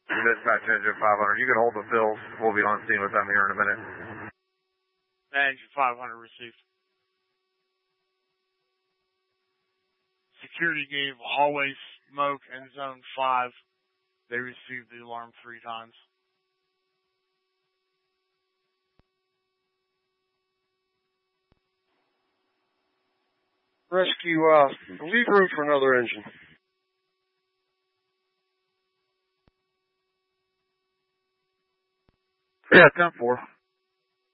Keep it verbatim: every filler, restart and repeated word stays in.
Dispatch engine five hundred. You can hold the fills. We'll be on scene with them here in a minute. Engine five hundred received. Security gave hallway smoke in zone five. They received the alarm three times. Rescue, uh, leave room for another engine. Yeah, ten four.